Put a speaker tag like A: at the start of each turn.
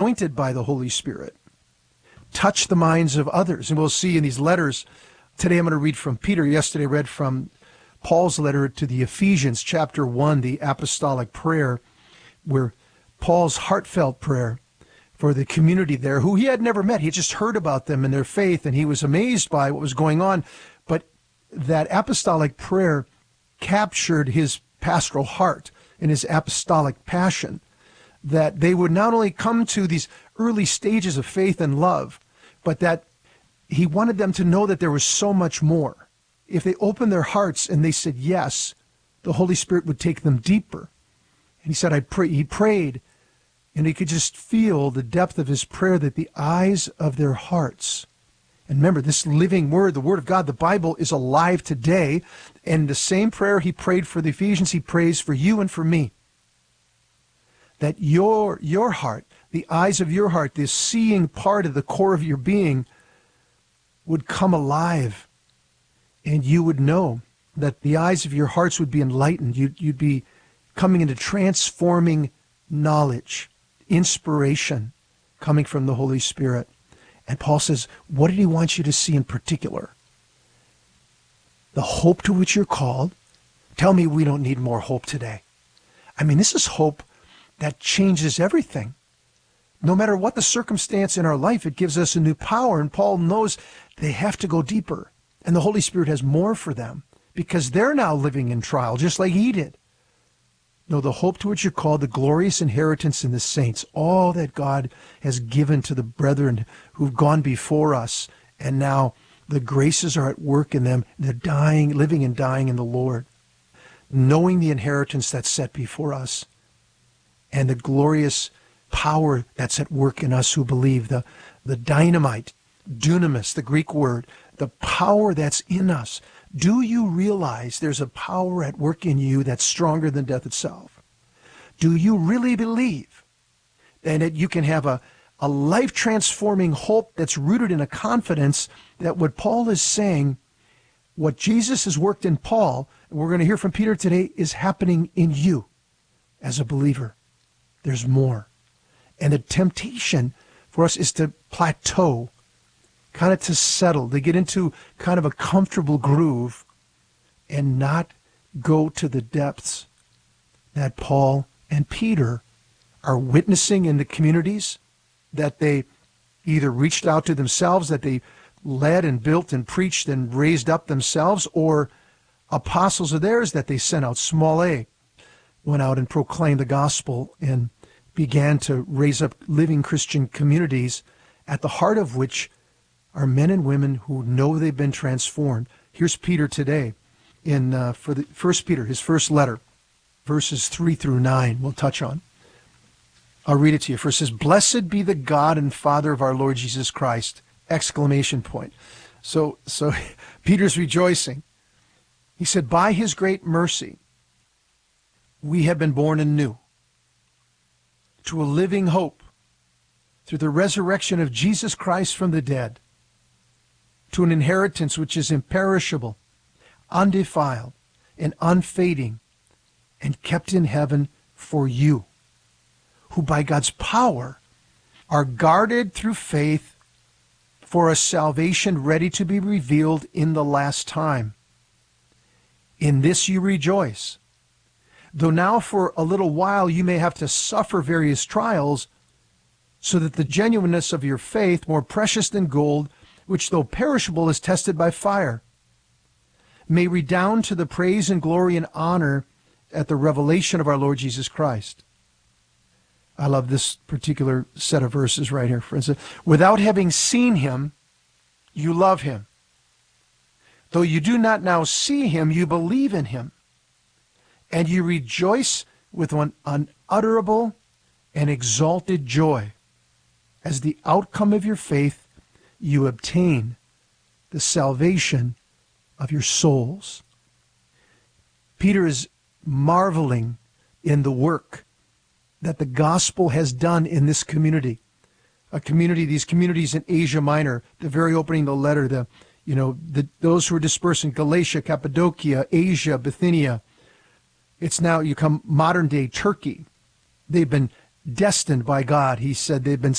A: anointed by the Holy Spirit, touch the minds of others. And we'll see in these letters, today I'm going to read from Peter. Yesterday I read from Paul's letter to the Ephesians, chapter 1, the apostolic prayer, where Paul's heartfelt prayer for the community there, who he had never met. He had just heard about them and their faith, and he was amazed by what was going on. But that apostolic prayer captured his pastoral heart and his apostolic passion, that they would not only come to these early stages of faith and love, but that he wanted them to know that there was so much more. If they opened their hearts and they said yes, the Holy Spirit would take them deeper. And he said, he prayed, and he could just feel the depth of his prayer, that the eyes of their hearts. And remember, this living word, the word of God, the Bible, is alive today. And the same prayer he prayed for the Ephesians, he prays for you and for me. That your heart, the eyes of your heart, this seeing part of the core of your being, would come alive. And you would know that the eyes of your hearts would be enlightened. You'd be coming into transforming knowledge, inspiration coming from the Holy Spirit. And Paul says, what did he want you to see in particular? The hope to which you're called. Tell me we don't need more hope today. I mean, this is hope that changes everything. No matter what the circumstance in our life, it gives us a new power. And Paul knows they have to go deeper. And the Holy Spirit has more for them because they're now living in trial, just like he did. No, the hope to which you're called, the glorious inheritance in the saints, all that God has given to the brethren who've gone before us. And now the graces are at work in them. They're dying, living and dying in the Lord, knowing the inheritance that's set before us and the glorious power that's at work in us who believe, the dynamite, dunamis, the Greek word, the power that's in us. Do you realize there's a power at work in you that's stronger than death itself? Do you really believe that you can have a life-transforming hope that's rooted in a confidence that what Paul is saying, what Jesus has worked in Paul, and we're going to hear from Peter today, is happening in you as a believer? There's more. And the temptation for us is to plateau, kind of to settle, to get into kind of a comfortable groove and not go to the depths that Paul and Peter are witnessing in the communities that they either reached out to themselves, that they led and built and preached and raised up themselves, or apostles of theirs that they sent out, small a, went out and proclaimed the gospel and began to raise up living Christian communities, at the heart of which are men and women who know they've been transformed. Here's Peter today for the First Peter, his first letter, verses 3 through 9 we'll touch on. I'll read it to you. First, it says, "Blessed be the God and Father of our Lord Jesus Christ!" Exclamation point. So Peter's rejoicing. He said, "By his great mercy, we have been born anew to a living hope through the resurrection of Jesus Christ from the dead, to an inheritance which is imperishable, undefiled, and unfading, and kept in heaven for you, who by God's power are guarded through faith for a salvation ready to be revealed in the last time. In this you rejoice, though now for a little while you may have to suffer various trials, so that the genuineness of your faith, more precious than gold, which though perishable is tested by fire, may redound to the praise and glory and honor at the revelation of our Lord Jesus Christ." I love this particular set of verses right here. For instance, "Without having seen him, you love him. Though you do not now see him, you believe in him. And you rejoice with an unutterable and exalted joy. As the outcome of your faith, you obtain the salvation of your souls." Peter is marveling in the work that the gospel has done in this community. These communities in Asia Minor, the very opening of the letter, those who are dispersed in Galatia, Cappadocia, Asia, Bithynia. It's now, you come modern day Turkey. They've been destined by God. He said they've been